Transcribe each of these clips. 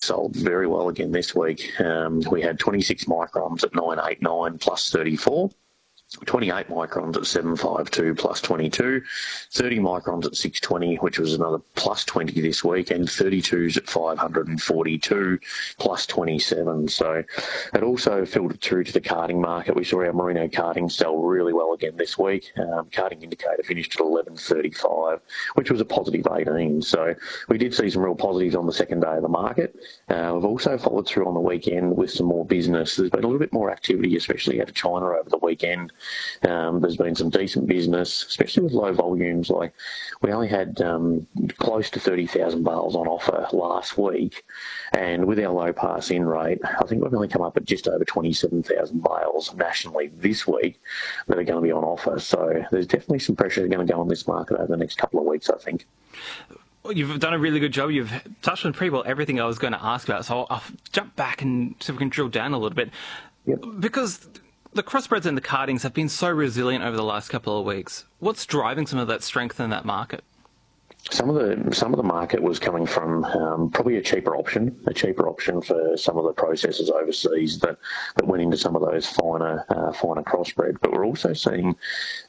sold very well again this week. We had 26 microns at 989 plus 34. 28 microns at 752 plus 22, 30 microns at 620, which was another plus 20 this week, and 32s at 542 plus 27. So it also filtered through to the carding market. We saw our merino carding sell really well again this week. Carding indicator finished at 1135, which was a positive 18. So we did see some real positives on the second day of the market. We've also followed through on the weekend with some more business. There's been a little bit more activity, especially out of China over the weekend. There's been some decent business, especially with low volumes. Like we only had close to 30,000 bales on offer last week, and with our low pass-in rate, I think we've only come up at just over 27,000 bales nationally this week that are going to be on offer. So there's definitely some pressure going to go on this market over the next couple of weeks, I think. You've done a really good job. You've touched on pretty well everything I was going to ask about, so I'll jump back and so we can drill down a little bit. Yep. Because the crossbreds and the cardings have been so resilient over the last couple of weeks. What's driving some of that strength in that market? Some of the market was coming from probably a cheaper option for some of the processors overseas that went into some of those finer crossbred. But we're also seeing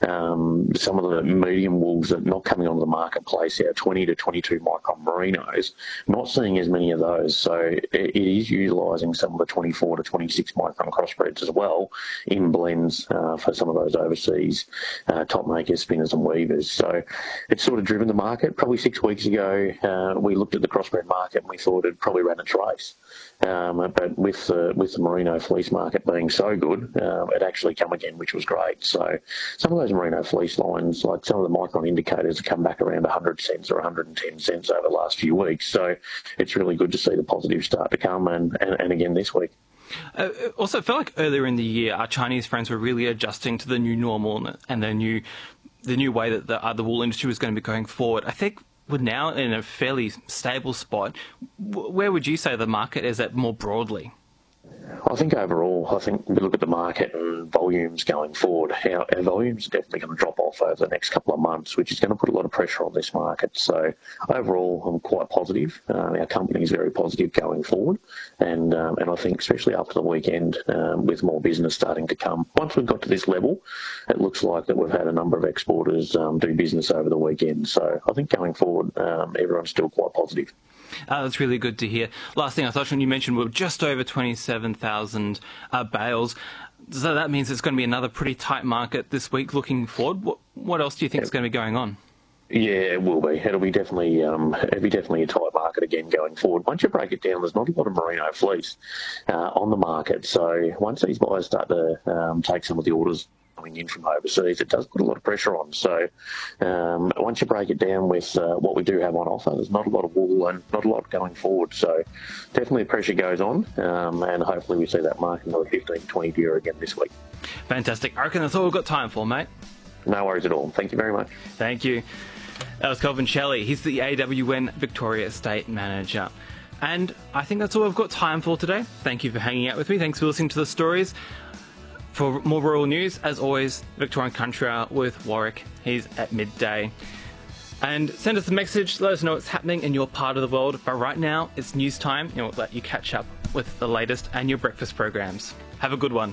some of the medium wools that are not coming onto the marketplace, our 20 to 22 micron merinos, not seeing as many of those. So it is utilising some of the 24 to 26 micron crossbreds as well in blends for some of those overseas top makers, spinners and weavers. So it's sort of driven the market. Probably 6 weeks ago, we looked at the crossbred market and we thought it probably ran its race. But with the merino fleece market being so good, it actually come again, which was great. So some of those merino fleece lines, like some of the micron indicators, have come back around 100 cents or 110 cents over the last few weeks. So it's really good to see the positives start to come, and again this week. Also, I felt like earlier in the year, our Chinese friends were really adjusting to the new normal and the new way that the wool industry was going to be going forward. I think we're now in a fairly stable spot. Where would you say the market is at more broadly? I think overall, we look at the market and volumes going forward. Our volumes are definitely going to drop off over the next couple of months, which is going to put a lot of pressure on this market. So overall, I'm quite positive. Our company is very positive going forward, and I think especially after the weekend, with more business starting to come. Once we've got to this level, it looks like that we've had a number of exporters do business over the weekend. So I think going forward, everyone's still quite positive. That's really good to hear. Last thing I touched on, you mentioned we're just over 27,000 bales. So that means it's going to be another pretty tight market this week looking forward. What else do you think is going to be going on? Yeah, it will be. It'll be definitely a tight market again going forward. Once you break it down, there's not a lot of merino fleece on the market. So once these buyers start to take some of the orders coming in from overseas, it does put a lot of pressure on. So once you break it down with what we do have on offer, there's not a lot of wool and not a lot going forward. So definitely pressure goes on, and hopefully we see that market another 15, 20 deer again this week. Fantastic. I reckon that's all we've got time for, mate. No worries at all. Thank you very much. Thank you. That was Kelvin Shelley. He's the AWN Victoria Estate Manager. And I think that's all we've got time for today. Thank you for hanging out with me. Thanks for listening to the stories. For more rural news, as always, Victorian Country Hour with Warwick. He's at midday. And send us a message, let us know what's happening in your part of the world. But right now, it's news time, and we'll let you catch up with the latest and your breakfast programs. Have a good one.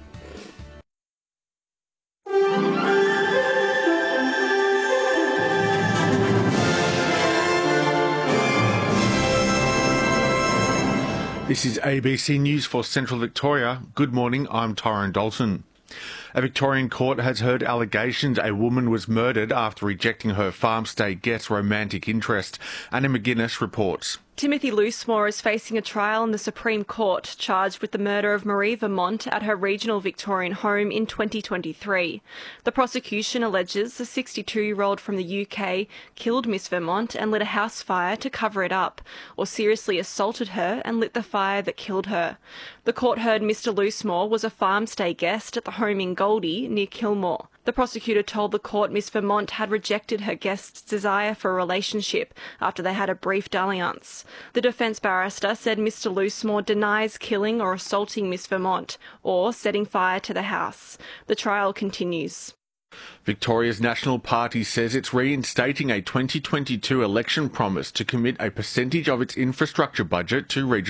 This is ABC News for Central Victoria. Good morning, I'm Tyrone Dalton. A Victorian court has heard allegations a woman was murdered after rejecting her farm-stay guest's romantic interest. Anna McGuinness reports. Timothy Loosemore is facing a trial in the Supreme Court, charged with the murder of Marie Vermont at her regional Victorian home in 2023. The prosecution alleges the 62-year-old from the UK killed Miss Vermont and lit a house fire to cover it up, or seriously assaulted her and lit the fire that killed her. The court heard Mr Loosemore was a farm-stay guest at the home in Goldie, near Kilmore. The prosecutor told the court Miss Vermont had rejected her guest's desire for a relationship after they had a brief dalliance. The defence barrister said Mr Loosemore denies killing or assaulting Miss Vermont or setting fire to the house. The trial continues. Victoria's National Party says it's reinstating a 2022 election promise to commit a percentage of its infrastructure budget to regional